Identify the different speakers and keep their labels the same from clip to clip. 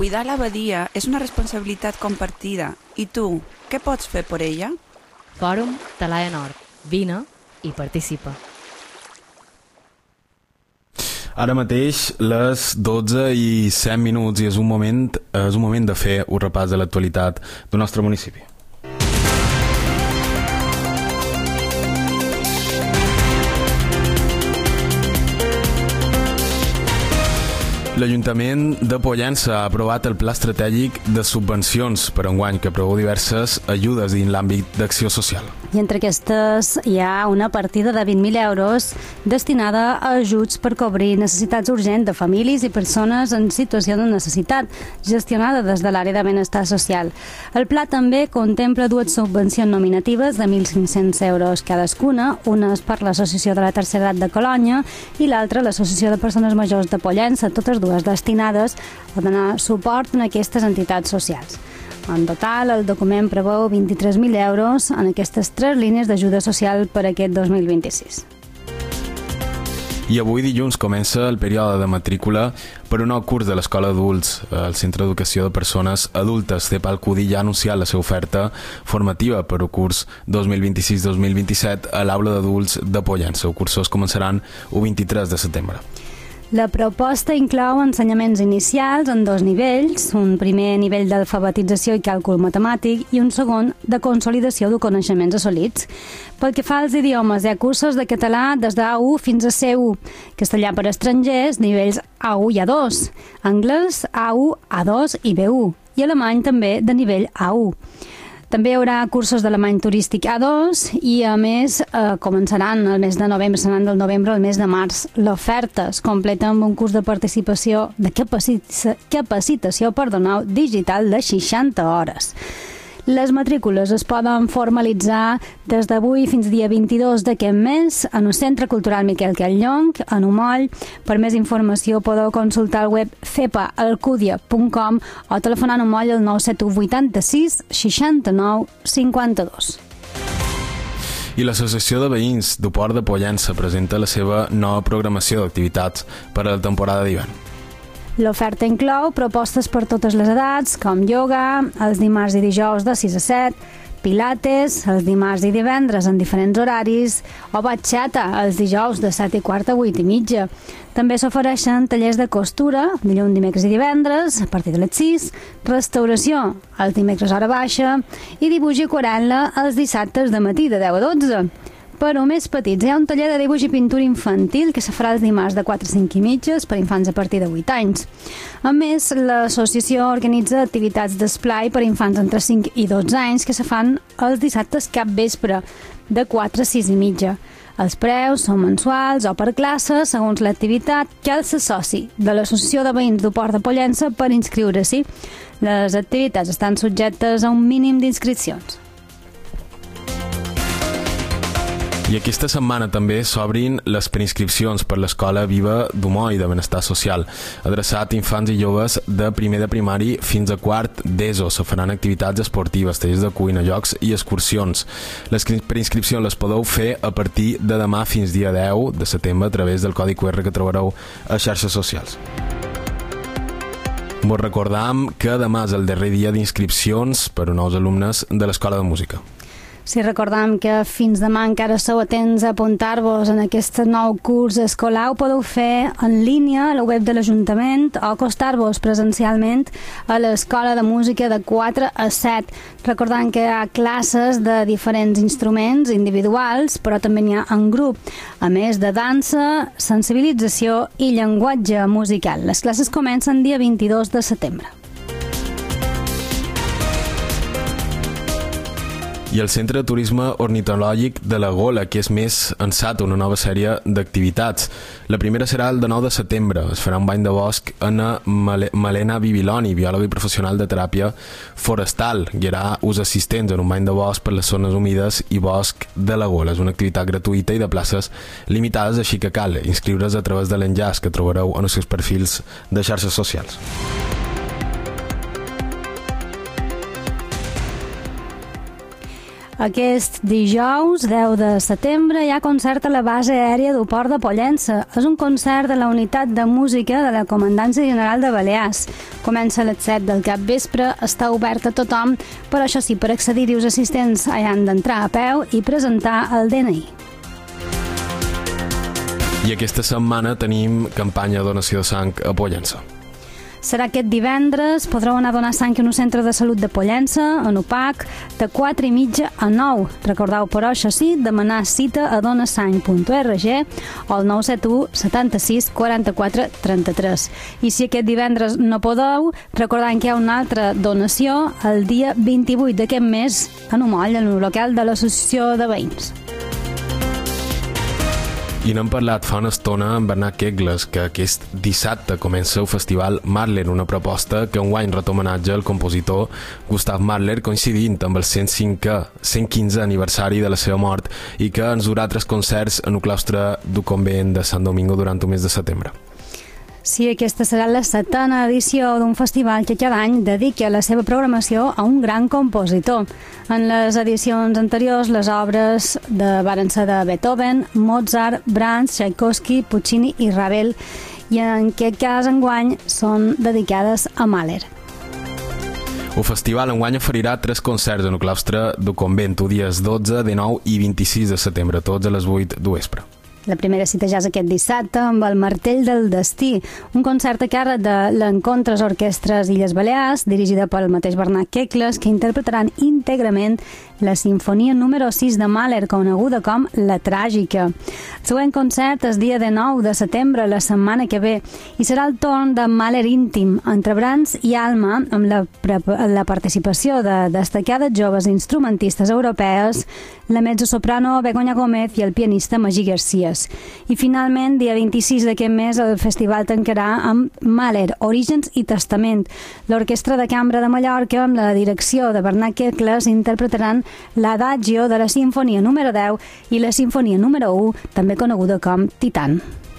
Speaker 1: Cuidar la badia és una responsabilitat compartida. I tu, què pots fer per ella?
Speaker 2: Fòrum Talaia Nord. Vine i participa.
Speaker 3: Ara mateix, les 12:07 i és un moment de fer un repàs de l'actualitat del nostre municipi. L'Ajuntament de Pollença ha aprovat el Pla Estratègic de Subvencions per enguany que preveu diverses ajudes dins l'àmbit d'acció social.
Speaker 4: I entre aquestes hi ha una partida de 20.000 euros destinada a ajuts per cobrir necessitats urgents de famílies i persones en situació de necessitat, gestionada des de l'àrea de benestar social. El pla també contempla dues subvencions nominatives de 1.500 euros cadascuna, una és per l'Associació de la Tercera Edat de Colònia i l'altra l'Associació de Persones Majors de Pollença, totes dues destinades a donar suport a aquestes entitats socials. En total, el document preveu 23.000 euros en aquestes 3 línies d'ajuda social per aquest 2026.
Speaker 3: I avui dilluns comença el període de matrícula per un nou curs de l'Escola d'Adults. El Centre d'Educació de Persones Adultes Cepal Cudí ja ha anunciat la seva oferta formativa per al curs 2026-2027 a l'Aula d'Adults de Pollença. Els cursos començaran el 23 de setembre.
Speaker 4: La proposta inclou ensenyaments inicials en 2 nivells, un primer nivell d'alfabetització i càlcul matemàtic i un segon de consolidació de coneixements assolits. Pel que fa als idiomes, hi ha cursos de català des d'A1 fins a C1, castellà per estrangers, nivells A1 i A2, anglès A1, A2 i B1, i alemany també de nivell A1. També hi haurà cursos d'alemany turístic A2 i, a més, començaran el mes de novembre, seran del novembre al mes de març. L'oferta es completa amb un curs de participació de capacitació digital de 60 hores. Les matrícules es poden formalitzar des d'avui fins dia 22 d'aquest mes en el Centre Cultural Miquel Quel-Llong, en Umoll. Per més informació podeu consultar el web cepaalcudia.com o telefonant Umoll al 971 86 69 52.
Speaker 3: I l'Associació de Veïns du Port de Pollença presenta la seva nova programació d'activitats per a la temporada d'hivern.
Speaker 4: L'oferta inclou propostes per totes les edats, com ioga, els dimarts i dijous de 6 a 7, pilates, els dimarts i divendres en diferents horaris, o batxata, els dijous de 7 i quart a 8 i mitja. També s'ofereixen tallers de costura, dilluns, dimecres i divendres, a partir de les 6, restauració, els dimecres a hora baixa, i dibuix i aquarel·la els dissabtes de matí de 10 a 12. Per a més petits, hi ha un taller de dibuix i pintura infantil que se farà els dimarts de 4 a 5 i mitges per infants a partir de 8 anys. A més, l'associació organitza activitats d'esplai per a infants entre 5 i 12 anys que se fan els dissabtes cap vespre, de 4 a 6 i mitja. Els preus són mensuals o per classes, segons l'activitat. Cal ser soci de l'Associació de Veïns du Port de Pollença per inscriure-s'hi. Les activitats estan subjectes a un mínim d'inscripcions.
Speaker 3: I aquesta setmana també s'obrin les preinscripcions per l'Escola Viva d'Umoll de Benestar Social, adreçat a infants i joves de primer de primari fins a quart d'ESO. Se faran activitats esportives, tallers de cuina, jocs i excursions. Les preinscripcions les podeu fer a partir de demà fins dia 10 de setembre a través del codi QR que trobareu a xarxes socials. Vos recordam que demà és el darrer dia d'inscripcions per a nous alumnes de l'Escola de Música.
Speaker 4: Si recordam que fins demà encara sou atents a apuntar-vos en aquest nou curs escolar, ho podeu fer en línia a la web de l'Ajuntament o acostar-vos presencialment a l'Escola de Música de 4 a 7. Recordant que hi ha classes de diferents instruments individuals, però també n'hi ha en grup, a més de dansa, sensibilització i llenguatge musical. Les classes comencen dia 22 de setembre.
Speaker 3: I el Centre de Turisme Ornitològic de la Gola, que és més enceta una nova sèrie d'activitats. La primera serà el de 9 de setembre. Es farà un bany de bosc en Malena Bibiloni, biòloga i professional de teràpia forestal. Guiarà us assistents en un bany de bosc per les zones humides i bosc de la Gola. És una activitat gratuïta i de places limitades, així que cal inscriure's a través de l'enllaç que trobareu en els seus perfils de xarxes socials.
Speaker 4: Aquest dijous, 10 de setembre, hi ha concert a la base aèria del Port de Pollença. És un concert de la unitat de música de la Comandància General de Balears. Comença a les 7 del capvespre, està obert a tothom, però això sí, per accedir-hi els assistents hi han d'entrar a peu i presentar el DNI.
Speaker 3: I aquesta setmana tenim campanya de donació de sang a Pollença.
Speaker 4: Serà aquest divendres, podreu anar a donar sang en un centre de salut de Pollença, en UPAC, de 4:30 a 9. Recordeu, però, això sí, demanar cita a donasang.org o al 971 76 44 33. I si aquest divendres no podeu, recordant que hi ha una altra donació el dia 28 d'aquest mes a Numoll, en el local de l'Associació de Veïns.
Speaker 3: I n'hem parlat fa una estona amb Bernat Quegles, que aquest dissabte comença el festival Mahler, una proposta que enguany ret homenatge al compositor Gustav Mahler, coincidint amb el 115è aniversari de la seva mort, i que ens durà 3 concerts en el claustre del convent de Sant Domingo durant el mes de setembre.
Speaker 4: Sí, aquesta serà la 7a edició d'un festival que cada any dedica la seva programació a un gran compositor. En les edicions anteriors, les obres varen ser de Beethoven, Mozart, Brahms, Tchaikovsky, Puccini i Ravel, i en aquest cas enguany són dedicades a Mahler.
Speaker 3: El festival enguany oferirà 3 concerts en el claustre del convent, els dies 12, 19 i 26 de setembre, tots a les 8 del vespre.
Speaker 4: La primera cita ja és aquest dissabte amb el Martell del Destí, un concert a càrrec de l'Encontres Orquestres Illes Balears, dirigida pel mateix Bernat Quegles, que interpretaran íntegrament la sinfonia número 6 de Mahler, coneguda com La Tràgica. El següent concert és dia de 9 de setembre, la setmana que ve, i serà el torn de Mahler íntim, entre Brahms i Alma, amb la participació de destacades joves instrumentistes europees, la mezzosoprano Begoña Gómez i el pianista Magí García. I finalment, dia 26 d'aquest mes, el festival tancarà amb Mahler, Orígens i Testament. L'Orquestra de Cambra de Mallorca, amb la direcció de Bernat Quegles, interpretaran l'Adagio de la Sinfonia número 10 i la Sinfonia número 1, també coneguda com Titan.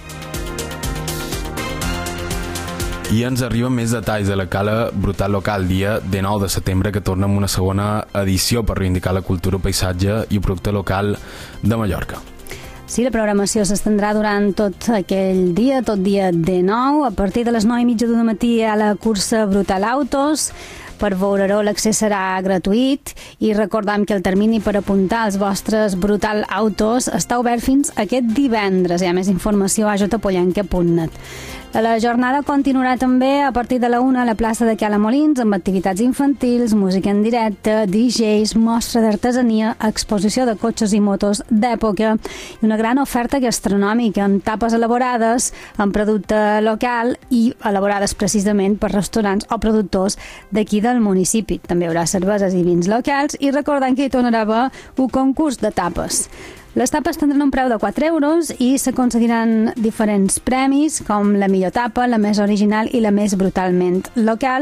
Speaker 3: I ens arriben més detalls de la Cala Brutal Local, dia de 9 de setembre, que torna amb una segona edició per reivindicar la cultura, paisatge i producte local de Mallorca.
Speaker 4: Sí, la programació s'estendrà durant tot aquell dia, tot dia de 9. A partir de les 9:30 del matí a la cursa Brutal Autos. Per veure-ho, l'accés serà gratuït i recordem que el termini per apuntar els vostres Brutal Autos està obert fins aquest divendres. Hi ha més informació a jpollenca.net. La jornada continuarà també a partir de la 1 a la plaça de Cala Molins amb activitats infantils, música en directe, DJs, mostra d'artesania, exposició de cotxes i motos d'època i una gran oferta gastronòmica amb tapes elaborades amb producte local i elaborades precisament per restaurants o productors d'aquí del municipi. També hi haurà cerveses i vins locals i recordant que hi tornarà a haver un concurs de tapes. Les tapes tindran un preu de 4 euros i se concediran diferents premis com la millor tapa, la més original i la més brutalment local.